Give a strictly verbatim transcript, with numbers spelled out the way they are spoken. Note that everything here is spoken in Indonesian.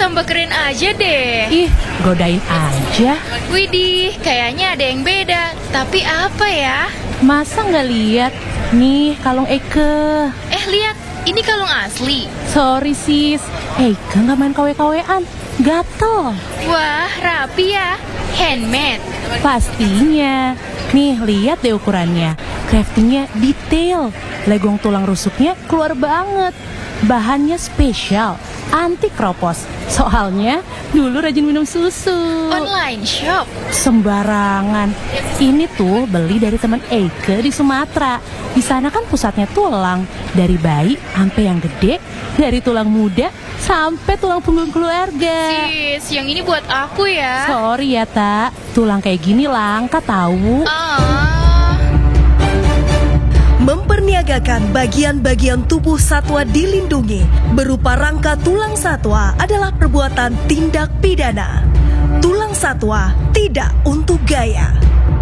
tambah keren aja deh. Ih, godain aja. Widih, kayaknya ada yang beda. Tapi apa ya? Masa nggak lihat? Nih, kalung Eike. Eh, lihat. Ini kalung asli. Sorry sis, Eike nggak main K W K W-an. Gatel. Wah, rapi ya. Handmade. Pastinya. Nih, lihat deh ukurannya. Craftingnya detail. Legong tulang rusuknya keluar banget. Bahannya spesial, anti kropos. Soalnya dulu rajin minum susu. Online shop. Sembarangan. Ini tuh beli dari teman Eike di Sumatera. Di sana kan pusatnya tulang. Dari bayi sampai yang gede, dari tulang muda sampai tulang punggung keluarga. Sis, yang ini buat aku ya. Sorry ya, Tak. Tulang kayak gini langka tahu. Ah. Memperniagakan bagian-bagian tubuh satwa dilindungi berupa rangka tulang satwa adalah perbuatan tindak pidana. Tulang satwa tidak untuk gaya.